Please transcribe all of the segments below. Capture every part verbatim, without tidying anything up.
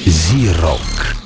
Зи-рок.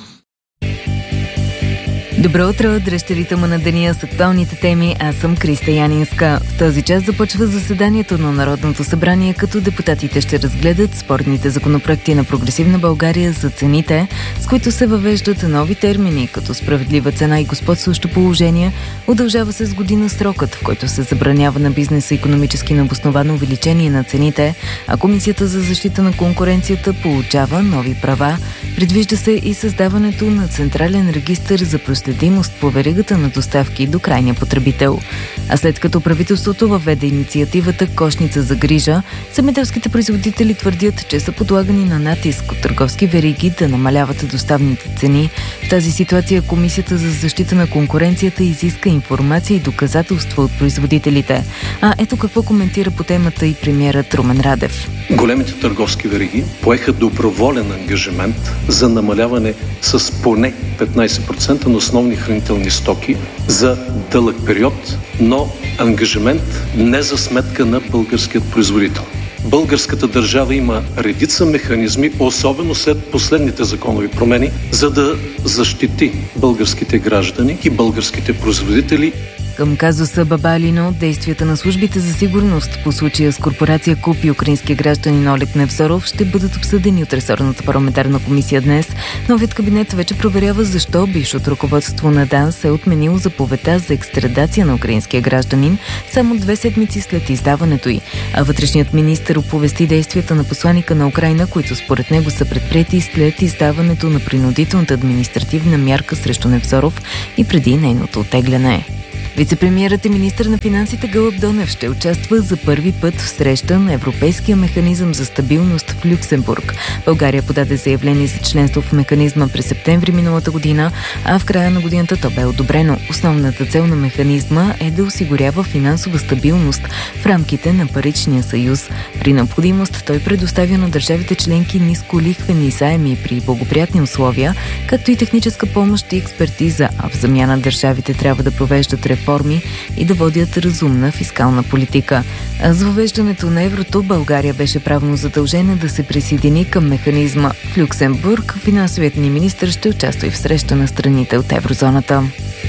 Добро утро, дръжте ритъма на деня с актуалните теми. Аз съм Криста Янинска. В този час започва заседанието на Народното събрание, като депутатите ще разгледат спорните законопроекти на Прогресивна България за цените, с които се въвеждат нови термини, като справедлива цена и господстващо положение. Удължава се с година срокът, в който се забранява на бизнеса икономически необосновано увеличение на цените, а Комисията за защита на конкуренцията получава нови права. Предвижда се и създаването на централен регистър за проследимост по веригата на доставки до крайния потребител. А след като правителството въведе инициативата Кошница за грижа, земеделските производители твърдят, че са подлагани на натиск от търговски вериги да намаляват доставните цени. В тази ситуация Комисията за защита на конкуренцията изиска информация и доказателства от производителите. А ето какво коментира по темата и премиерът Румен Радев. Големите търговски вериги поеха доброволен ангажимент за намаляване с поне петнайсет процента на основни хранителни стоки за дълъг период, но ангажимент не за сметка на българският производител. Българската държава има редица механизми, особено след последните законови промени, за да защити българските граждани и българските производители. Към казуса Бабалино, действията на службите за сигурност по случая с корпорация КУП и украинския гражданин Олег Невзоров ще бъдат обсъдени от ресорната парламентарна комисия днес. Новият кабинет вече проверява защо бившото ръководство на ДАНС е отменило заповедта за екстрадация на украинския гражданин само две седмици след издаването й. А вътрешният министър оповести действията на посланика на Украйна, които според него са предприети след издаването на принудителната административна мярка срещу Невзоров и преди нейното оттегляне. Вицепремиерът и министър на финансите Гълъб Донев ще участва за първи път в среща на Европейския механизъм за стабилност в Люксембург. България подаде заявление за членство в механизма през септември миналата година, а в края на годината то бе одобрено. Основната цел на механизма е да осигурява финансова стабилност в рамките на паричния съюз. При необходимост той предоставя на държавите членки нисколихвени заеми при благоприятни условия, както и техническа помощ и експертиза, а в замяна държавите трябва да провеждат реформи и да водят разумна фискална политика. А с въвеждането на еврото България беше правно задължена да се присъедини към механизма. В Люксембург финансовият ни министър ще участва и в среща на страните от еврозоната.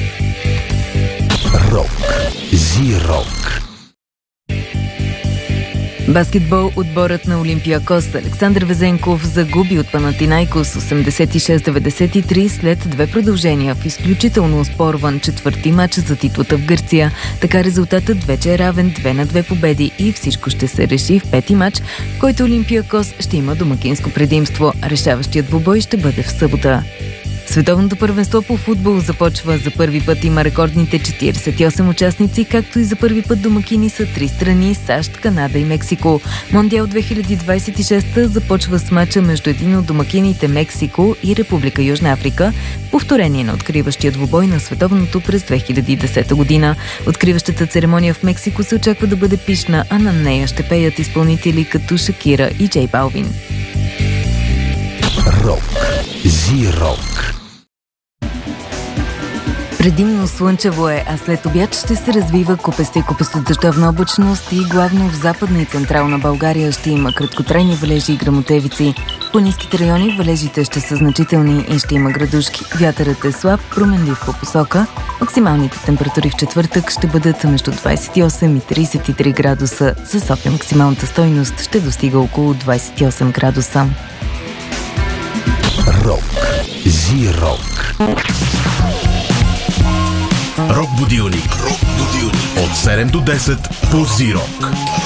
Рок. Зи-рок. Баскетбол. Отборът на Олимпиакос Александър Везенков загуби от Панатинайкос осемдесет и шест деветдесет и три след две продължения в изключително оспорван четвърти мач за титлата в Гърция. Така резултатът вече е равен две на две победи и всичко ще се реши в пети мач, в който Олимпиакос ще има домакинско предимство. Решаващият двубой ще бъде в събота. Световното първенство по футбол започва. За първи път има рекордните четирийсет и осем участници, както и за първи път домакини са три страни – САЩ, Канада и Мексико. Мондиал две хиляди двайсет и шеста започва с мача между един от домакините Мексико и Република Южна Африка, повторение на откриващия двубой на световното през две хиляди и десета година. Откриващата церемония в Мексико се очаква да бъде пишна, а на нея ще пеят изпълнители като Шакира и Джей Балвин. Рок. Зи-рок. Предимно слънчево е, а след обяд ще се развива купеста и купестодъждовна облачност и главно в Западна и Централна България ще има краткотрайни валежи и гръмотевици. По ниските райони валежите ще са значителни и ще има градушки. Вятърът е слаб, променлив по посока. Максималните температури в четвъртък ще бъдат между двайсет и осем и трийсет и три градуса. За София максималната стойност ще достига около двайсет и осем градуса. Рок. Зи-рок. Рок будилник. Рок будилник. От седем до десет по Зи-рок.